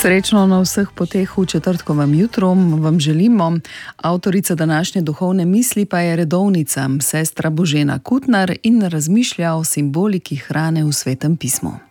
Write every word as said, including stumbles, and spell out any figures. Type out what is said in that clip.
Srečno na vseh poteh v četrtkovem jutru vam želimo. Avtorica današnje duhovne misli pa je redovnica, sestra Božena Kutnar, in razmišlja o simboliki hrane v Svetem pismu.